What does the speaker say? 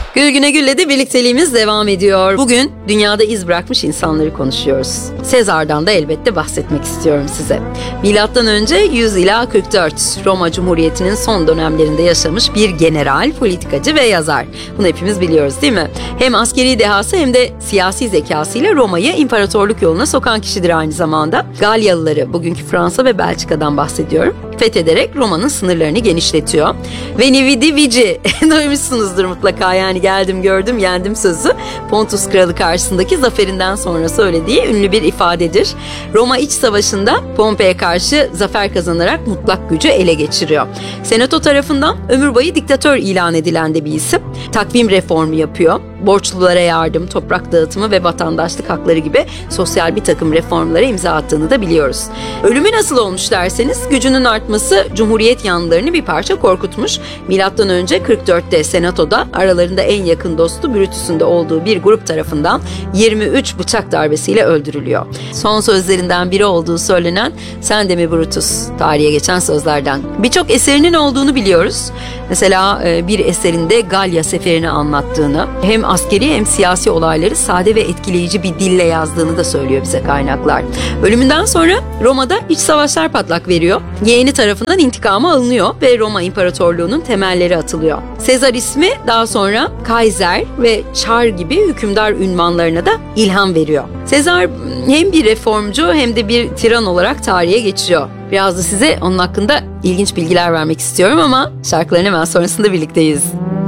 Gül Güne Gül'le de birlikteliğimiz devam ediyor. Bugün dünyada iz bırakmış insanları konuşuyoruz. Sezar'dan da elbette bahsetmek istiyorum size. Milattan önce 100 ila 44 Roma Cumhuriyeti'nin son dönemlerinde yaşamış bir general, politikacı ve yazar. Bunu hepimiz biliyoruz değil mi? Hem askeri dehası hem de siyasi zekasıyla Roma'yı imparatorluk yoluna sokan kişidir aynı zamanda. Galyalıları, bugünkü Fransa ve Belçika'dan bahsediyorum, fethederek Roma'nın sınırlarını genişletiyor. Veni vidi vici duymuşsunuzdur mutlaka, yani geldim gördüm yendim sözü Pontus Kralı karşısındaki zaferinden sonra söylediği ünlü bir ifadedir. Roma İç Savaşı'nda Pompei'ye karşı zafer kazanarak mutlak gücü ele geçiriyor. Senato tarafından ömür boyu diktatör ilan edilen de bir isim. Takvim reformu yapıyor. Borçlulara yardım, toprak dağıtımı ve vatandaşlık hakları gibi sosyal bir takım reformlara imza attığını da biliyoruz. Ölümü nasıl olmuş derseniz, gücünün artması Cumhuriyet yanlılarını bir parça korkutmuş. Milattan önce 44'te Senato'da aralarında en yakın dostu Brutus'un da olduğu bir grup tarafından 23 bıçak darbesiyle öldürülüyor. Son sözlerinden biri olduğu söylenen "Sen de mi Brutus?" tarihe geçen sözlerden. Birçok eserinin olduğunu biliyoruz. Mesela bir eserinde Galya seferini anlattığını, hem askeri hem siyasi olayları sade ve etkileyici bir dille yazdığını da söylüyor bize kaynaklar. Ölümünden sonra Roma'da iç savaşlar patlak veriyor. Yeğeni tarafından intikamı alınıyor ve Roma İmparatorluğu'nun temelleri atılıyor. Sezar ismi daha sonra Kaiser ve Çar gibi hükümdar ünvanlarına da ilham veriyor. Sezar hem bir reformcu hem de bir tiran olarak tarihe geçiyor. Biraz da size onun hakkında ilginç bilgiler vermek istiyorum ama şarkıların hemen sonrasında birlikteyiz.